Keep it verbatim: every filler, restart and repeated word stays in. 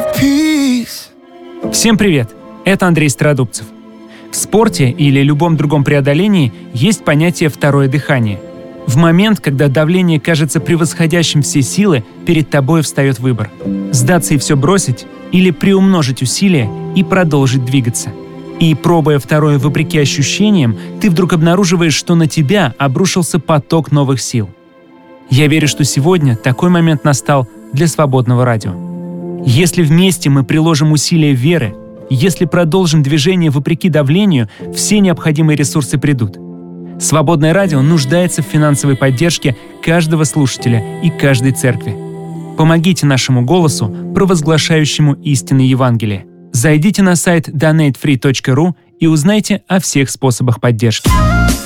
Всем привет! Это Андрей Стародубцев. В спорте или любом другом преодолении есть понятие «второе дыхание». В момент, когда давление кажется превосходящим все силы, перед тобой встает выбор – сдаться и все бросить или приумножить усилия и продолжить двигаться. И, пробуя второе вопреки ощущениям, ты вдруг обнаруживаешь, что на тебя обрушился поток новых сил. Я верю, что сегодня такой момент настал для свободного радио. Если вместе мы приложим усилия веры, если продолжим движение вопреки давлению, все необходимые ресурсы придут. Свободное радио нуждается в финансовой поддержке каждого слушателя и каждой церкви. Помогите нашему голосу, провозглашающему истины Евангелия. Зайдите на сайт донейт фри точка ру и узнайте о всех способах поддержки.